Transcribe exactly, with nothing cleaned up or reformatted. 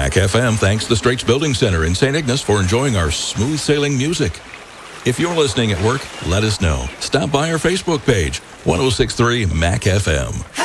Mac F M thanks the Straits Building Center in Saint Ignace for enjoying our smooth sailing music. If you're listening at work, let us know. Stop by our Facebook page, ten sixty-three Mac F M.